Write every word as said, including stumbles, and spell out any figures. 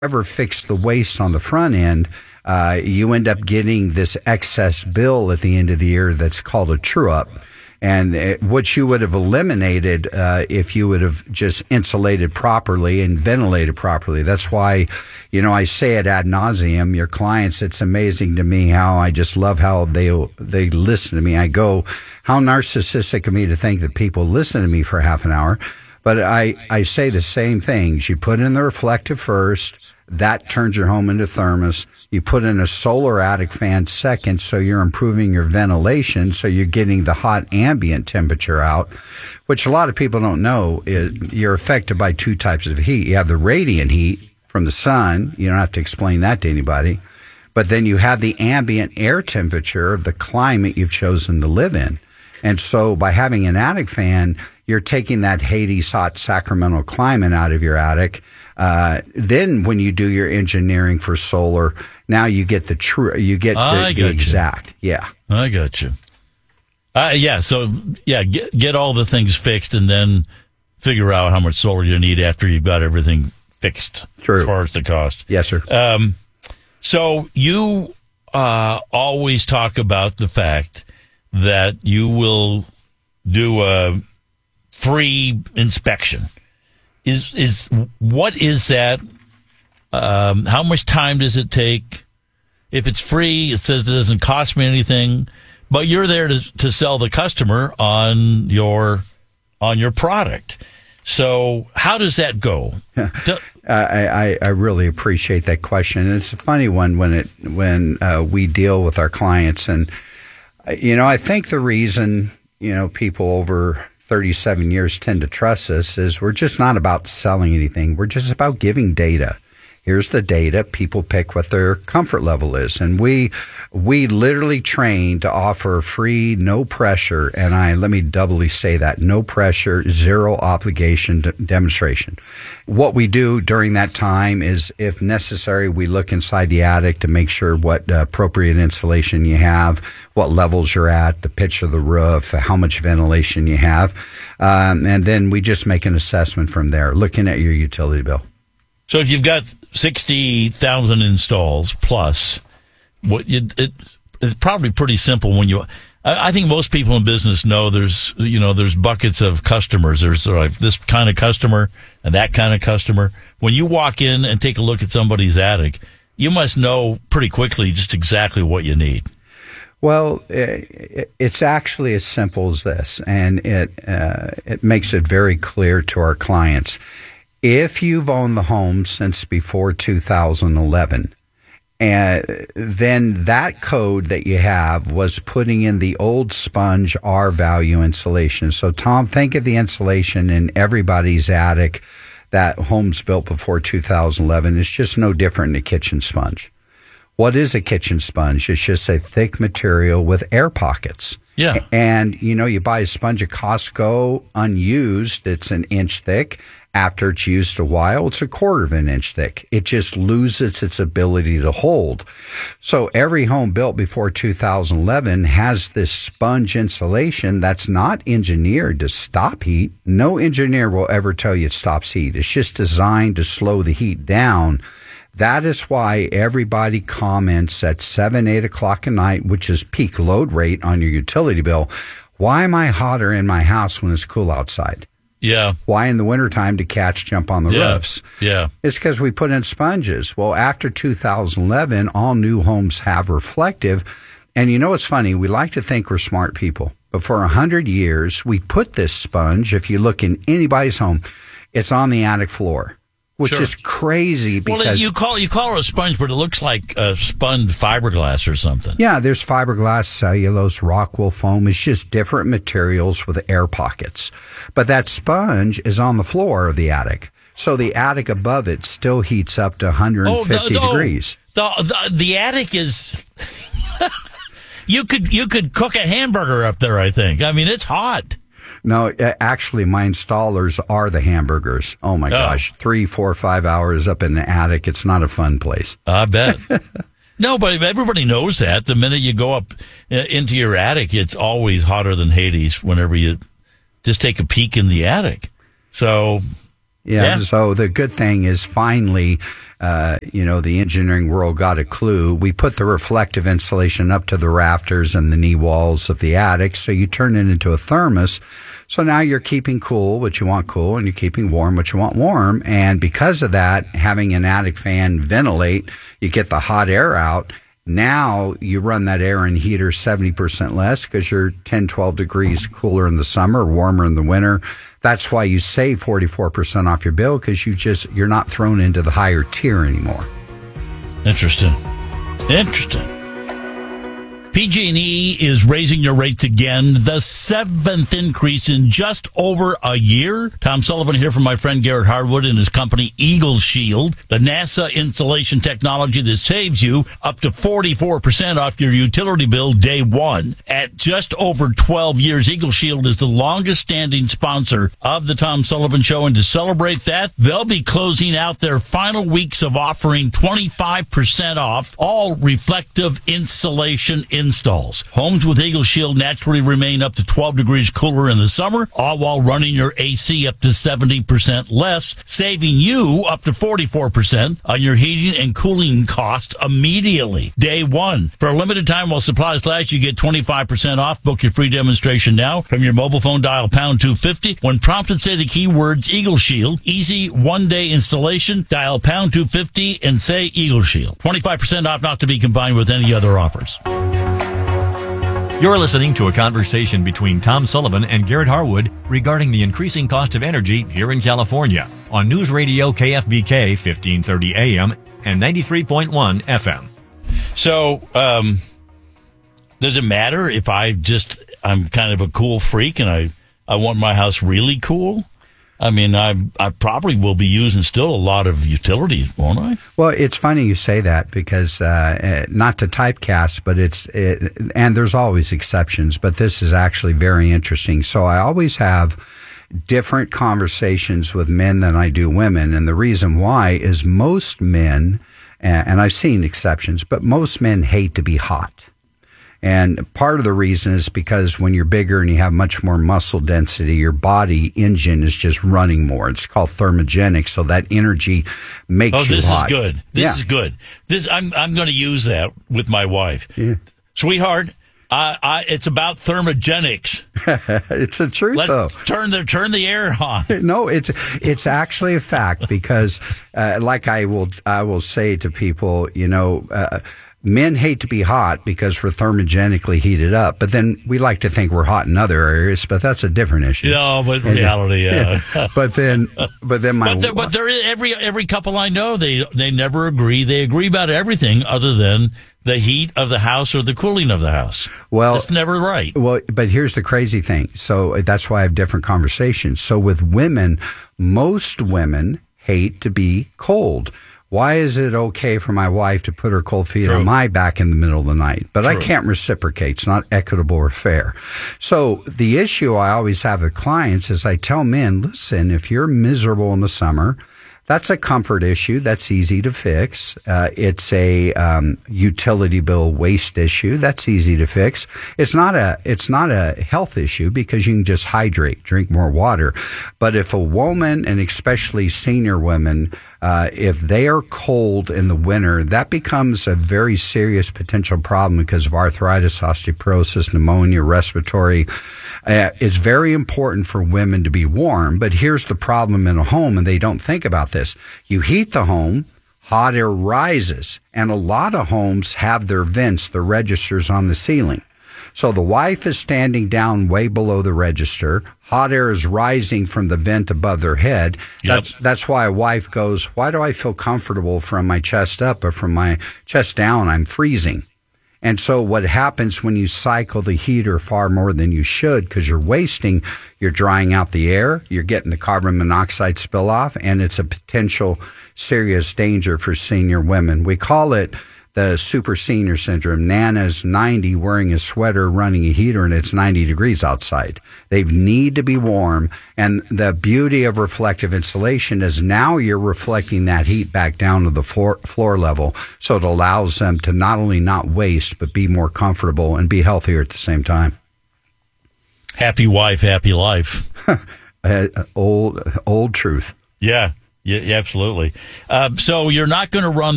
ever fix the waste on the front end, uh, you end up getting this excess bill at the end of the year that's called a true-up. And it, what you would have eliminated uh, if you would have just insulated properly and ventilated properly. That's why, you know, I say it ad nauseum. Your clients, it's amazing to me how I just love how they they listen to me. I go, how narcissistic of me to think that people listen to me for half an hour. But I, I say the same things. You put in the reflective first. That turns your home into thermos. You put in a solar attic fan second, so you're improving your ventilation, so you're getting the hot ambient temperature out, which a lot of people don't know. Is you're affected by two types of heat. You have the radiant heat from the sun. You don't have to explain that to anybody. But then you have the ambient air temperature of the climate you've chosen to live in. And so by having an attic fan, you're taking that Hades hot Sacramento climate out of your attic. Uh, then when you do your engineering for solar, now you get the true, you get the, the exact. Yeah. I got you. Uh, yeah. So yeah, get, get all the things fixed and then figure out how much solar you need after you've got everything fixed. True. As far as the cost. Yes, sir. Um, so you, uh, always talk about the fact that you will do a free inspection. Is is what is that? Um, how much time does it take? If it's free, it says it doesn't cost me anything, but you're there to to sell the customer on your on your product. So how does that go? Do- I, I I really appreciate that question, and it's a funny one when it when uh, we deal with our clients, and you know I think the reason you know people over thirty-seven years tend to trust us is we're just not about selling anything. We're just about giving data. Here's the data. People pick what their comfort level is. And we we literally train to offer free, no pressure, and I let me doubly say that, no pressure, zero obligation de- demonstration. What we do during that time is, if necessary, we look inside the attic to make sure what uh, appropriate insulation you have, what levels you're at, the pitch of the roof, how much ventilation you have, um, and then we just make an assessment from there, looking at your utility bill. So if you've got sixty thousand installs plus, what it, it, it's probably pretty simple when you. I, I think most people in business know there's you know there's buckets of customers. There's sort of this kind of customer and that kind of customer. When you walk in and take a look at somebody's attic, you must know pretty quickly just exactly what you need. Well, it's actually as simple as this, and it uh, it makes it very clear to our clients. If you've owned the home since before two thousand eleven, and then that code that you have was putting in the old sponge R value insulation. So, Tom, think of the insulation in everybody's attic that home's built before two thousand eleven. It's just no different than a kitchen sponge. What is a kitchen sponge? It's just a thick material with air pockets. Yeah. And, you know, you buy a sponge at Costco unused, it's an inch thick. After it's used a while, it's a quarter of an inch thick. It just loses its ability to hold. So every home built before two thousand eleven has this sponge insulation that's not engineered to stop heat. No engineer will ever tell you it stops heat. It's just designed to slow the heat down. That is why everybody comments at seven, eight o'clock at night, which is peak load rate on your utility bill. Why am I hotter in my house when it's cool outside? Yeah. Why in the wintertime do cats jump on the yeah. roofs? Yeah. It's because we put in sponges. Well, after two thousand eleven, all new homes have reflective. And you know what's funny? We like to think we're smart people. But for one hundred years, we put this sponge, if you look in anybody's home, it's on the attic floor. Which sure. is crazy because well, you call you call it a sponge, but it looks like a spun fiberglass or something. Yeah, there's fiberglass, cellulose, rock wool foam. It's just different materials with air pockets. But that sponge is on the floor of the attic, so the attic above it still heats up to one hundred fifty oh, the, degrees. The, the the attic is. you could you could cook a hamburger up there. I think. I mean, it's hot. No, actually, my installers are the hamburgers. Oh, my oh. gosh. Three, four, five hours up in the attic. It's not a fun place. I bet. No, but everybody knows that. The minute you go up into your attic, it's always hotter than Hades whenever you just take a peek in the attic. So, yeah, yeah. So the good thing is finally uh, you know, the engineering world got a clue. We put the reflective insulation up to the rafters and the knee walls of the attic. So you turn it into a thermos. So now you're keeping cool what you want cool, and you're keeping warm what you want warm. And because of that, having an attic fan ventilate, you get the hot air out. Now you run that air and heater seventy percent less because you're ten, twelve degrees cooler in the summer, warmer in the winter. That's why you save forty-four percent off your bill, because you just, you're not thrown into the higher tier anymore. Interesting. Interesting. P G and E is raising your rates again, the seventh increase in just over a year. Tom Sullivan here from my friend Garrett Harwood and his company Eagle Shield, the NASA insulation technology that saves you up to forty-four percent off your utility bill day one. At just over twelve years, Eagle Shield is the longest standing sponsor of the Tom Sullivan Show, and to celebrate that, they'll be closing out their final weeks of offering twenty-five percent off all reflective insulation installs. Homes with Eagle Shield naturally remain up to twelve degrees cooler in the summer, all while running your A C up to seventy percent less, saving you up to forty-four percent on your heating and cooling costs immediately. Day one. For a limited time while supplies last, you get twenty-five percent off. Book your free demonstration now. From your mobile phone, dial pound two fifty. When prompted, say the keywords Eagle Shield. Easy one-day installation. Dial pound two fifty and say Eagle Shield. twenty-five percent off, not to be combined with any other offers. You're listening to a conversation between Tom Sullivan and Garrett Harwood regarding the increasing cost of energy here in California on News Radio K F B K fifteen thirty A M and ninety-three point one F M. So, um, does it matter if I just, I'm kind of a cool freak and I, I want my house really cool? I mean, I I probably will be using still a lot of utilities, won't I? Well, it's funny you say that because uh, not to typecast, but it's it, and there's always exceptions, but this is actually very interesting. So I always have different conversations with men than I do women, and the reason why is most men, and I've seen exceptions, but most men hate to be hot. And part of the reason is because when you're bigger and you have much more muscle density, your body engine is just running more. It's called thermogenic, so that energy makes oh, you this hot. is good. This yeah. is good. This I'm I'm going to use that with my wife, yeah. Sweetheart. I, I, it's about thermogenics. It's the truth, Let's though. Turn the turn the air on. No, it's it's actually a fact because, uh, like I will I will say to people, you know. Uh, Men hate to be hot because we're thermogenically heated up, but then we like to think we're hot in other areas, but that's a different issue. No, but reality, yeah. yeah. But then, but then my, but there, but there is every every couple I know, they they never agree. They agree about everything other than the heat of the house or the cooling of the house. Well, that's never right. Well, but here's the crazy thing. So that's why I have different conversations. So with women, most women hate to be cold. Why is it okay for my wife to put her cold feet True. on my back in the middle of the night? But True. I can't reciprocate. It's not equitable or fair. So the issue I always have with clients is I tell men, listen, if you're miserable in the summer, that's a comfort issue. That's easy to fix. Uh, it's a um, utility bill waste issue. That's easy to fix. It's not a it's not a health issue because you can just hydrate, drink more water. But if a woman, and especially senior women, uh, if they are cold in the winter, that becomes a very serious potential problem because of arthritis, osteoporosis, pneumonia, respiratory. Uh, it's very important for women to be warm. But here's the problem in a home, and they don't think about this. You heat the home, hot air rises, and a lot of homes have their vents, the registers on the ceiling. So the wife is standing down way below the register. Hot air is rising from the vent above their head. Yep. That's that's why a wife goes, why do I feel comfortable from my chest up, but from my chest down, I'm freezing? And so what happens when you cycle the heater far more than you should because you're wasting, you're drying out the air, you're getting the carbon monoxide spill off, and it's a potential serious danger for senior women. We call it the super senior syndrome. Nana's ninety wearing a sweater, running a heater, and it's ninety degrees outside. They need to be warm. And the beauty of reflective insulation is now you're reflecting that heat back down to the floor, floor level. So it allows them to not only not waste, but be more comfortable and be healthier at the same time. Happy wife, happy life. uh, old, old truth. Yeah. Yeah, absolutely. Uh, so you're not going to run